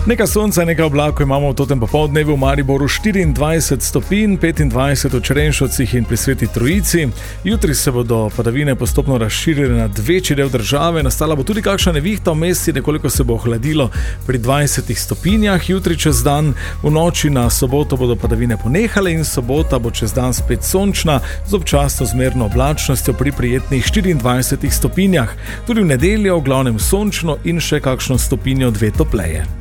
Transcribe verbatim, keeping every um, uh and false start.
Nekaj sonca, nekaj oblakov imamo v totem popoldnevu, v Mariboru štiriindvajset stopinj, petindvajset v Črenšovcih in pri Sveti Trojici. Jutri se bodo padavine postopno razširile nad večji del države, nastala bo tudi kakšna nevihta v mesti, nekoliko se bo ohladilo pri dvajsetih stopinjah. Jutri čez dan, v noči na soboto bodo padavine ponehale in sobota bo čez dan spet sončna z občasno zmerno oblačnostjo pri prijetnih štiriindvajsetih stopinjah. Tudi v nedeljo v glavnem sončno in še kakšno stopinjo dve topleje.